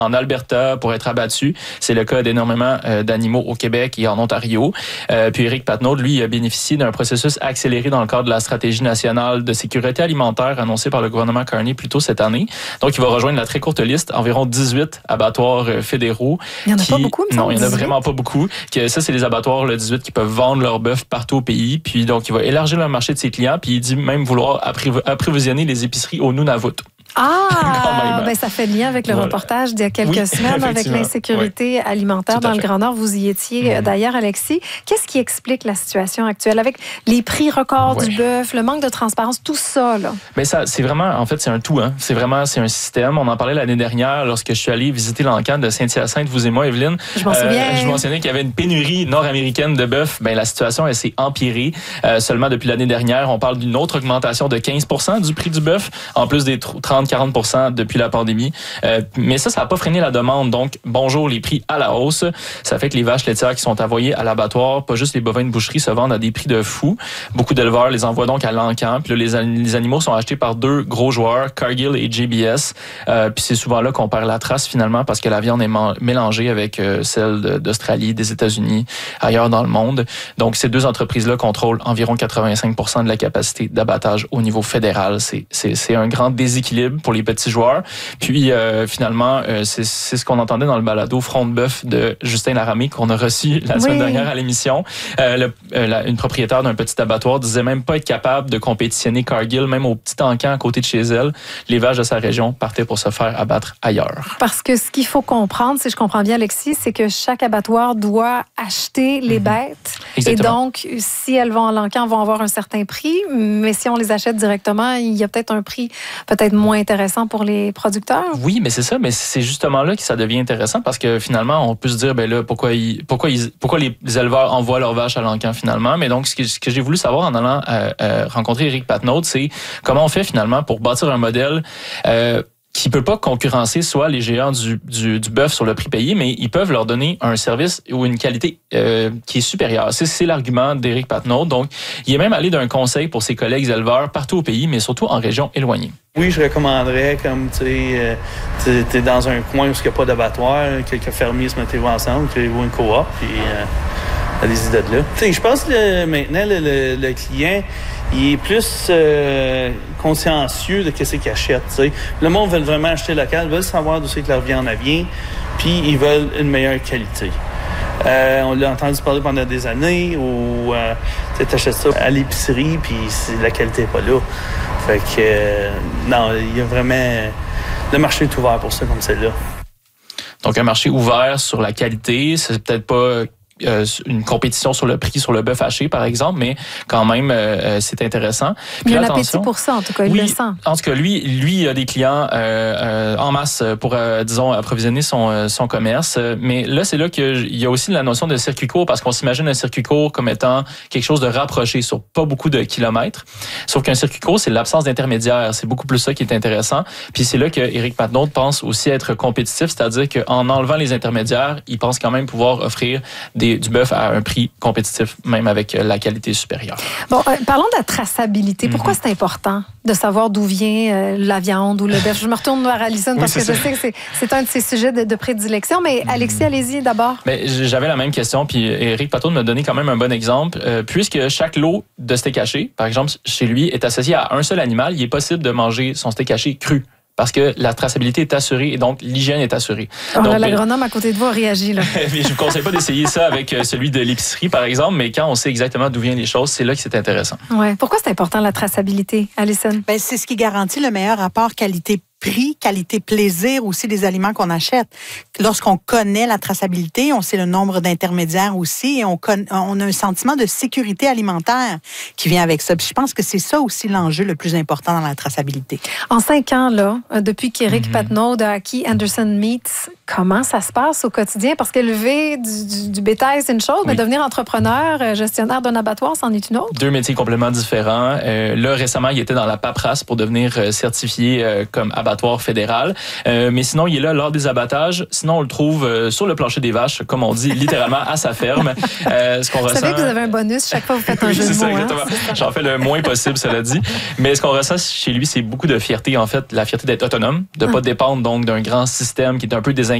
en Alberta pour être abattus. C'est le cas d'énormément d'animaux au Québec et en Ontario. Puis Éric Patnaud, lui, a bénéficié d'un processus accéléré dans le cadre de la stratégie nationale de sécurité alimentaire annoncée par le gouvernement Carney plus tôt cette année. Donc, il va rejoindre la très courte liste, environ 18 abattoirs fédéraux. Il n'y en a pas beaucoup, mais non, il n'y en a vraiment pas beaucoup. Ça, c'est les abattoirs, le 18, qui peuvent vendre leur bœuf partout au pays. Puis donc, il va élargir le marché de ses clients. Puis il dit même vouloir approvisionner les épiceries au Nunavut. Ah, ben ça fait lien avec le reportage d'il y a quelques semaines avec l'insécurité alimentaire dans le Grand Nord. Vous y étiez d'ailleurs, Alexis. Qu'est-ce qui explique la situation actuelle avec les prix records du bœuf, le manque de transparence, tout ça, là? Ben ça, c'est vraiment, en fait, c'est un tout. Hein. C'est un système. On en parlait l'année dernière lorsque je suis allé visiter l'encane de Saint-Hyacinthe, vous et moi, Evelyne. Je m'en souviens. Je mentionnais qu'il y avait une pénurie nord-américaine de bœuf. Ben la situation, elle s'est empirée. Seulement depuis l'année dernière, on parle d'une autre augmentation de 15% du prix du bœuf, en plus des 30-40% depuis la pandémie. Mais ça n'a pas freiné la demande. Donc, bonjour, les prix à la hausse. Ça fait que les vaches laitières qui sont envoyées à l'abattoir, pas juste les bovins de boucherie, se vendent à des prix de fou. Beaucoup d'éleveurs les envoient donc à l'encan. Puis là, les animaux sont achetés par deux gros joueurs, Cargill et JBS. Puis c'est souvent là qu'on perd la trace finalement parce que la viande est mélangée avec celle d'Australie, des États-Unis, ailleurs dans le monde. Donc, ces deux entreprises-là contrôlent environ 85% de la capacité d'abattage au niveau fédéral. C'est un grand déséquilibre pour les petits joueurs. Puis finalement, c'est ce qu'on entendait dans le balado Front de bœuf de Justin Laramie qu'on a reçu la semaine dernière à l'émission. Une propriétaire d'un petit abattoir disait même pas être capable de compétitionner Cargill, même au petit encan à côté de chez elle. Les vaches de sa région partaient pour se faire abattre ailleurs. Parce que ce qu'il faut comprendre, si je comprends bien, Alexis, c'est que chaque abattoir doit acheter les bêtes. Exactement. Et donc, si elles vont à l'encan, elles vont avoir un certain prix, mais si on les achète directement, il y a peut-être un prix peut-être moins intéressant pour les producteurs. Oui, mais c'est ça, mais c'est justement là que ça devient intéressant parce que finalement, on peut se dire, ben là, pourquoi les éleveurs envoient leurs vaches à l'encan finalement. Mais donc, ce que j'ai voulu savoir en allant rencontrer Éric Patnaud, c'est comment on fait finalement pour bâtir un modèle qui peut pas concurrencer soit les géants du bœuf sur le prix payé, mais ils peuvent leur donner un service ou une qualité qui est supérieure. C'est l'argument d'Éric Patnaud. Donc, il est même allé d'un conseil pour ses collègues éleveurs partout au pays, mais surtout en région éloignée. Oui, je recommanderais, comme tu sais, t'es dans un coin où il n'y a pas d'abattoir, quelques fermiers se mettez-vous ensemble, créez-vous une coop, puis allez-y de là. Tu sais, je pense que maintenant, le client, il est plus consciencieux de ce qu'il achète. T'sais. Le monde veut vraiment acheter local, veulent savoir d'où c'est que leur viande vient, puis ils veulent une meilleure qualité. On l'a entendu parler pendant des années où tu achètes ça à l'épicerie, puis la qualité n'est pas là. Fait que, non, il y a vraiment... Le marché est ouvert pour ça, comme c'est là. Donc, un marché ouvert sur la qualité, c'est peut-être pas une compétition sur le prix sur le bœuf haché, par exemple, mais quand même, c'est intéressant. Puis il y a l'appétit pour ça, en tout cas, il le sent. En tout cas, lui, il a des clients en masse pour, disons, approvisionner son commerce. Mais là, c'est là qu'il y a aussi la notion de circuit court, parce qu'on s'imagine un circuit court comme étant quelque chose de rapproché sur pas beaucoup de kilomètres. Sauf qu'un circuit court, c'est l'absence d'intermédiaire. C'est beaucoup plus ça qui est intéressant. Puis c'est là que Éric Patnaud pense aussi être compétitif, c'est-à-dire qu'en enlevant les intermédiaires, il pense quand même pouvoir offrir du bœuf à un prix compétitif, même avec la qualité supérieure. Bon, parlons de la traçabilité. Pourquoi c'est important de savoir d'où vient la viande ou le bœuf? Je me retourne vers Alison parce que je sais que c'est un de ses sujets de prédilection. Mais Alexis, allez-y d'abord. Mais j'avais la même question, puis Éric Patnaud m'a donné quand même un bon exemple. Puisque chaque lot de steak haché, par exemple, chez lui, est associé à un seul animal, il est possible de manger son steak haché cru. Parce que la traçabilité est assurée et donc l'hygiène est assurée. Oh, donc, l'agronome à côté de vous a réagi. Là. Je ne vous conseille pas d'essayer ça avec celui de l'épicerie, par exemple, mais quand on sait exactement d'où viennent les choses, c'est là que c'est intéressant. Ouais. Pourquoi c'est important la traçabilité, Alison? Ben, c'est ce qui garantit le meilleur rapport qualité-prix, qualité-plaisir aussi des aliments qu'on achète. Lorsqu'on connaît la traçabilité, on sait le nombre d'intermédiaires aussi et on a un sentiment de sécurité alimentaire qui vient avec ça. Puis je pense que c'est ça aussi l'enjeu le plus important dans la traçabilité. En 5 ans, là, depuis qu'Éric Patnaud a acquis Anderson Meats, comment ça se passe au quotidien? Parce qu'élever du bétail, c'est une chose, mais devenir entrepreneur, gestionnaire d'un abattoir, c'en est une autre. 2 métiers complètement différents. Là, récemment, il était dans la paperasse pour devenir certifié comme abattoir abattoir fédéral. Mais sinon, il est là lors des abattages. Sinon, on le trouve sur le plancher des vaches, comme on dit, littéralement à sa ferme. Ce qu'on vous savez que vous avez un bonus chaque fois que vous faites un jeu de mots. J'en fais le moins possible, cela dit. Mais ce qu'on ressent chez lui, c'est beaucoup de fierté, en fait, la fierté d'être autonome, de ne pas dépendre donc d'un grand système qui est un peu désincarné